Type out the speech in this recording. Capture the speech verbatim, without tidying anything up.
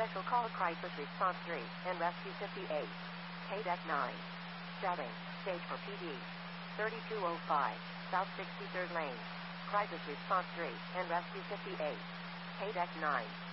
Special Call Crisis Response three and Rescue fifty-eight. K D E C nine. Setting. Stage for P D. thirty-two oh five. South sixty-third Lane. Crisis Response three and Rescue fifty-eight. K D E C nine.